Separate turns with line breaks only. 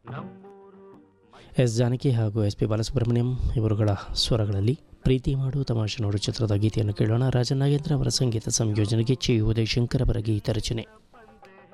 S Janaki ಹಾಗೂ S P Balasubrahmanyam ಇವರುಗಳ ಸ್ವರಗಳಲ್ಲಿ ಪ್ರೀತಿ ಮಾಡು ತಮಾಷೆ ನೋಡು ಚಿತ್ರದ ಗೀತೆಯನ್ನು ಕೇಳೋಣ. ರಾಜನಾಗೇಂದ್ರ ಅವರ ಸಂಗೀತ ಸಂಯೋಜನೆಗೆ ಚಿ ಉದಯಶಂಕರ್ ಅವರ ಗೀತ ರಚನೆ.